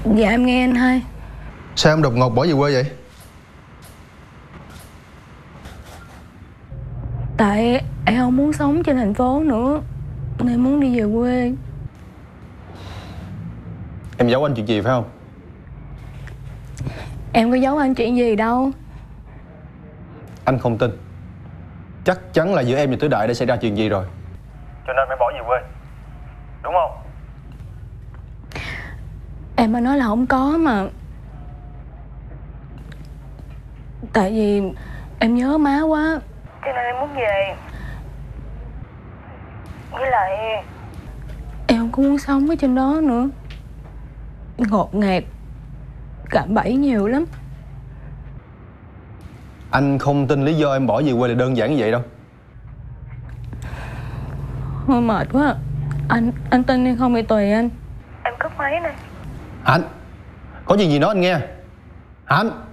Dạ em nghe anh hai. Sao em đột ngột bỏ về quê vậy? Tại em không muốn sống trên thành phố nữa, nên muốn đi về quê. Em giấu anh chuyện gì phải không? Em có giấu anh chuyện gì đâu. Anh không tin. Chắc chắn là giữa em và Tứ Đại đã xảy ra chuyện gì rồi, cho nên mới bỏ về quê, đúng không? Em mới nói là không có mà. Tại vì em nhớ má quá, cho nên em muốn về. Với lại em không có muốn sống ở trên đó nữa. Ngột ngạt, cạm bẫy nhiều lắm. Anh không tin lý do em bỏ về quê là đơn giản như vậy đâu. Hơi mệt quá. Anh tin hay không thì tùy anh. Em cúp máy này. Hạnh, có chuyện gì nói anh nghe. Hạnh.